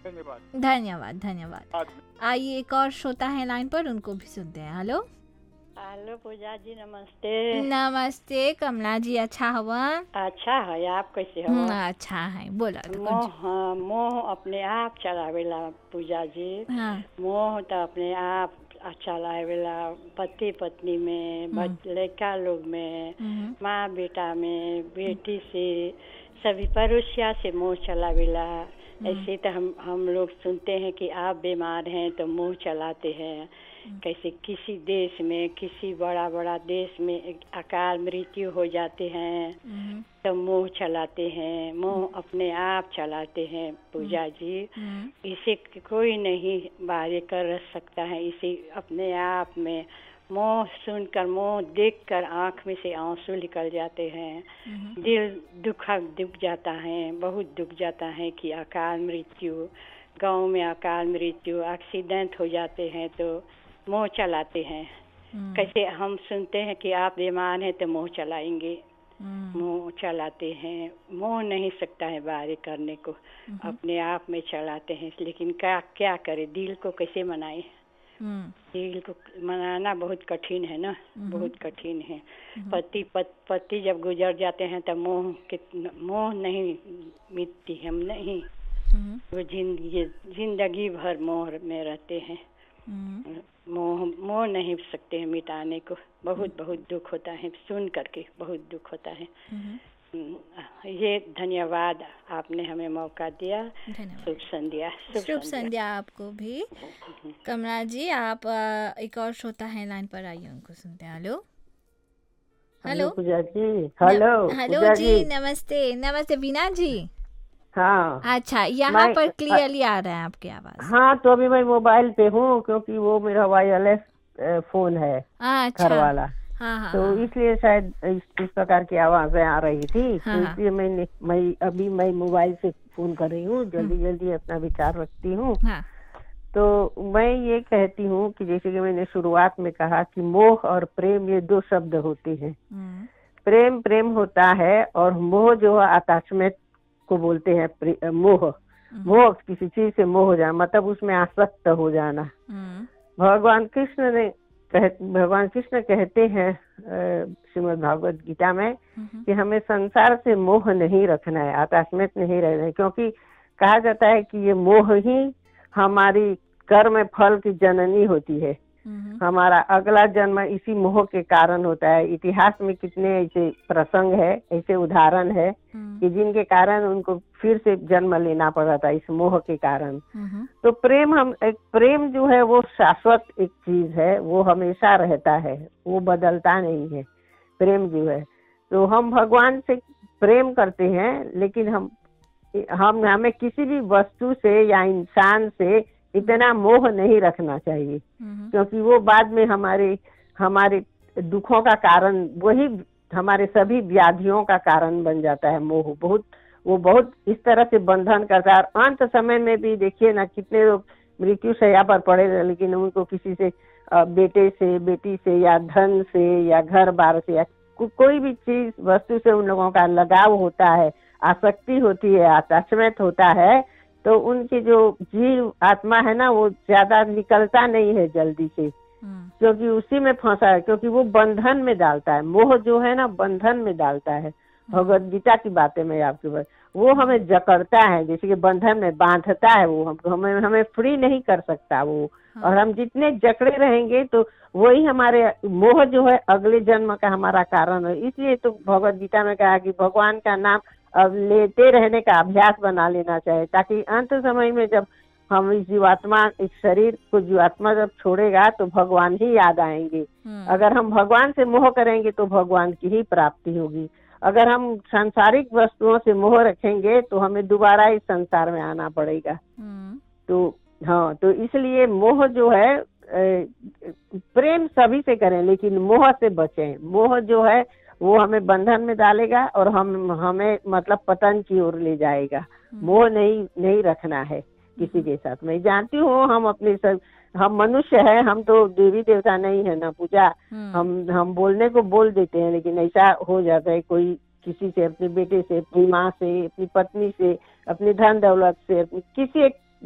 धन्यवाद। धन्यवाद धन्यवाद। बाद आइए एक और श्रोता है लाइन पर, उनको भी सुनते हैं। हेलो हेलो पूजा जी, नमस्ते। नमस्ते कमला जी, अच्छा हुआ? अच्छा है, आप कैसे हो? अच्छा है, बोला तो मोह अपने आप चलावेला पूजा जी। हाँ मोह तो अपने आप चलावेला, पति पत्नी में, लड़का लोग में, माँ बेटा में, बेटी से, सभी पड़ोसिया से मोह चलावेला। ऐसे तो हम लोग सुनते हैं कि आप बीमार हैं तो मोह चलाते हैं। कैसे किसी देश में, किसी बड़ा बड़ा देश में अकाल मृत्यु हो जाते हैं तो मोह चलाते हैं। मोह अपने आप चलाते हैं पूजा जी। इसे कोई नहीं बारे कर सकता है। इसे अपने आप में मोह सुनकर, मोह देखकर आँख में से आंसू निकल जाते हैं। दिल दुख जाता है, बहुत दुख जाता है कि अकाल मृत्यु, गांव में अकाल मृत्यु, एक्सीडेंट हो जाते हैं तो मोह चलाते हैं। कैसे हम सुनते हैं कि आप बीमार हैं तो मोह चलाएंगे, मोह चलाते हैं। मोह नहीं सकता है बारे करने को, अपने आप में चलाते हैं। लेकिन क्या करे, दिल को कैसे मनाए? दिल को मनाना बहुत कठिन है ना, बहुत कठिन है। पति जब गुजर जाते हैं तो मोह नहीं मिटती है, हम नहीं, वो जिंदगी भर मोह में रहते हैं। मोह नहीं सकते हैं मिटाने को। बहुत दुख होता है, सुन करके बहुत दुख होता है। ये धन्यवाद, आपने हमें मौका दिया। शुभ संध्या। शुभ संध्या आपको भी कमला जी। आप एक और श्रोता है लाइन पर, आइए उनको सुनते हैं। हेलो हेलो पूजा जी। हेलो जी, नमस्ते। नमस्ते बीना जी। हाँ अच्छा, यहाँ पर क्लियरली आ रहा है आपकी आवाज। हाँ, तो अभी मैं मोबाइल पे हूँ क्योंकि वो मेरा वायरलेस फोन है, घर वाला। हाँ, तो इसलिए शायद इस प्रकार की आवाजें आ रही थी। तो इसलिए मैं मोबाइल से फोन कर रही हूँ, जल्दी अपना विचार रखती हूँ। तो मैं ये कहती हूँ कि जैसे कि मैंने शुरुआत में कहा कि मोह और प्रेम ये दो शब्द होते हैं। प्रेम होता है और मोह जो है अटैचमेंट को बोलते हैं। मोह किसी चीज से मोह हो जाना, मतलब उसमें आसक्त हो जाना। भगवान कृष्ण कहते हैं श्रीमद् भागवत गीता में कि हमें संसार से मोह नहीं रखना है, अटैचमेंट नहीं रहना है। क्योंकि कहा जाता है कि ये मोह ही हमारी कर्म फल की जननी होती है। हमारा अगला जन्म इसी मोह के कारण होता है। इतिहास में कितने ऐसे प्रसंग है, ऐसे उदाहरण है कि जिनके कारण उनको फिर से जन्म लेना पड़ा था इस मोह के कारण। तो प्रेम जो है वो शाश्वत एक चीज है, वो हमेशा रहता है, वो बदलता नहीं है प्रेम जो है। तो हम भगवान से प्रेम करते हैं, लेकिन हमें किसी भी वस्तु से या इंसान से इतना मोह नहीं रखना चाहिए, क्योंकि वो बाद में हमारे दुखों का कारण, वही हमारे सभी व्याधियों का कारण बन जाता है। मोह बहुत इस तरह से बंधन करता है। और अंत समय में भी देखिए ना, कितने लोग मृत्यु शैया पर पड़े, लेकिन उनको किसी से, बेटे से, बेटी से, या धन से, या घर बार से, या कोई भी चीज वस्तु से उन लोगों का लगाव होता है, आसक्ति होती है, अटैचमेंट होता है। तो उनकी जो जीव आत्मा है ना, वो ज्यादा निकलता नहीं है जल्दी से, क्योंकि उसी में फंसा है, क्योंकि वो बंधन में डालता है। मोह जो है ना, बंधन में डालता है। भगवत गीता की बातें मैं आपके पास, वो हमें जकड़ता है, जैसे कि बंधन में बांधता है। वो हमें फ्री नहीं कर सकता वो। और हम जितने जकड़े रहेंगे तो वही हमारे मोह जो है अगले जन्म का हमारा कारण है। इसलिए तो भगवत गीता में कहा कि भगवान का नाम अब लेते रहने का अभ्यास बना लेना चाहिए, ताकि अंत समय में जब हम इस शरीर को जीवात्मा जब छोड़ेगा तो भगवान ही याद आएंगे। अगर हम भगवान से मोह करेंगे तो भगवान की ही प्राप्ति होगी। अगर हम सांसारिक वस्तुओं से मोह रखेंगे तो हमें दोबारा इस संसार में आना पड़ेगा। तो इसलिए मोह जो है, प्रेम सभी से करें लेकिन मोह से बचें। मोह जो है वो हमें बंधन में डालेगा और हमें मतलब पतन की ओर ले जाएगा। मोह नहीं रखना है किसी के साथ। मैं जानती हूँ हम मनुष्य है, हम तो देवी देवता नहीं है ना पूजा। हम बोलने को बोल देते हैं, लेकिन ऐसा हो जाता है, कोई किसी से, अपने बेटे से, अपनी माँ से, अपनी पत्नी से, अपनी धन दौलत से, किसी एक